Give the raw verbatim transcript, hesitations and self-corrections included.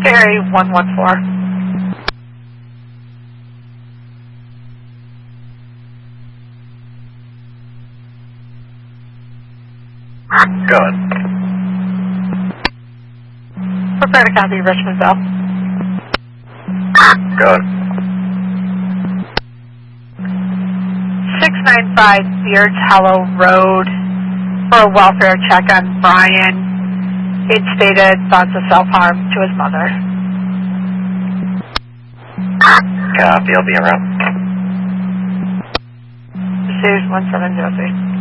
Gary one one four. Good. Prepare to copy Richmondville. Good. six nine five Beards Hollow Road for a welfare check on Brian. It stated thoughts of self-harm to his mother. Copy, I'll be around. Series one seven zero three.